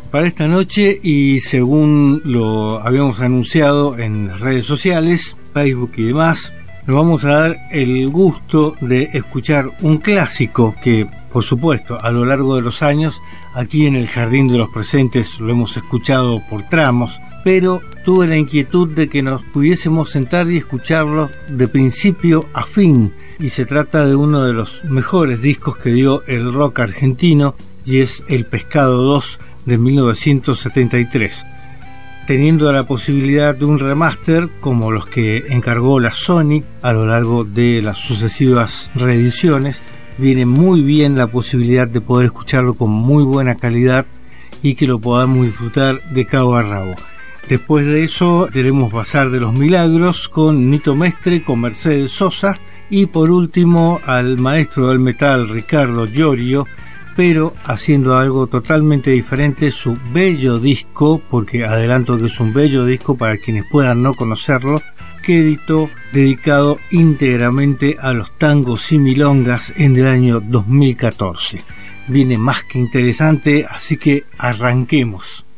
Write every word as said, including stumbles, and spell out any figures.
Para esta noche, y según lo habíamos anunciado en las redes sociales, Facebook y demás, nos vamos a dar el gusto de escuchar un clásico que, por supuesto, a lo largo de los años, aquí en el Jardín de los Presentes lo hemos escuchado por tramos, pero tuve la inquietud de que nos pudiésemos sentar y escucharlo de principio a fin, y se trata de uno de los mejores discos que dio el rock argentino, y es El Pescado dos de mil novecientos setenta y tres. Teniendo la posibilidad de un remaster como los que encargó la Sony a lo largo de las sucesivas reediciones, viene muy bien la posibilidad de poder escucharlo con muy buena calidad y que lo podamos disfrutar de cabo a rabo. Después de eso tenemos Bazar de los Milagros con Nito Mestre, con Mercedes Sosa, y por último al maestro del metal Ricardo Iorio, pero haciendo algo totalmente diferente, su bello disco, porque adelanto que es un bello disco para quienes puedan no conocerlo, que editó dedicado íntegramente a los tangos y milongas en el año dos mil catorce. Viene más que interesante, así que arranquemos.